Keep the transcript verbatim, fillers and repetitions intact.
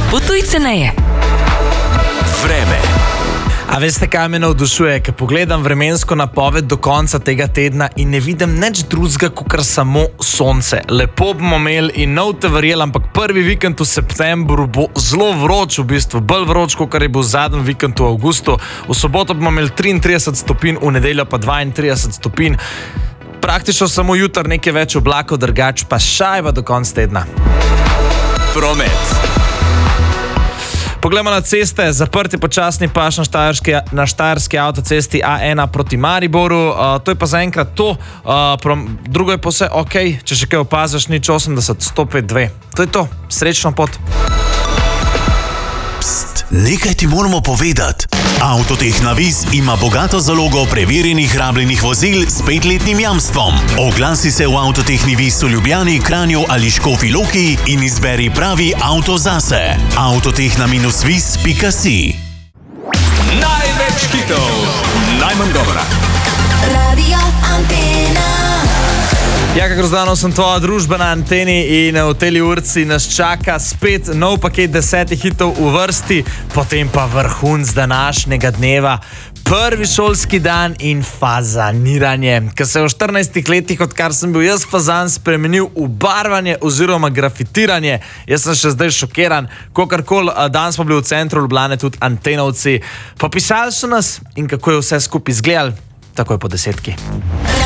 Potuj ceneje. Vreme. A veste, kaj me navdušuje? Ko pogledam vremensko napoved do konca tega tedna in ne vidim nič drugega, kot samo sonce. Lepo bomo imeli in nov te verjel, ampak prvi vikend v septembru bo zelo vroč, v bistvu bolj vroč, kot je bil zadnji vikend v avgustu. V soboto bomo imeli triintrideset stopinj, v nedeljo pa dvaintrideset stopinj. Praktično samo jutr nekaj več oblakov, drugače pa šajba do konca tedna. Promet. Poglejmo na ceste, zaprti počasni paš na štajerski, na štajerski avtocesti A ena proti Mariboru. Uh, to je pa zaenkrat to. Uh, prom, drugo je pa vse ok, če še kaj opaziš, nič osemdeset, sto pet dve. To je to. Srečno pot. Pst, nekaj ti moramo povedati. Avtotehna Vis ima bogato zalogo preverjenih rabljenih vozil s petletnim jamstvom. Oglasi se v Avtotehni Vis v Ljubljani, Kranju ali Škofji Loki in izberi pravi avto zase. avtotehna vis pika si. Največ hitov, najmanj govora. Radio Antena. Ja, kakor zdano sem tvoja družba na anteni in v tej urci nas čaka spet nov paket desetih hitov v vrsti, potem pa vrhunc današnjega dneva. Prvi šolski dan in fazaniranje, ki se je v štirinajstih letih, odkar sem bil jaz fazan, spremenil v barvanje oziroma grafitiranje. Jaz sem še zdaj šokiran, kakorkoli, danes smo bili v centru Ljubljane tudi antenovci. Popisali so nas in kako je vse skupaj izgledalo, takoj po desetki.